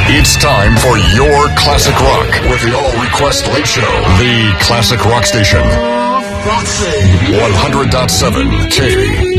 It's time for your classic rock with the All Request Late Show. The Classic Rock Station. 100.7 K.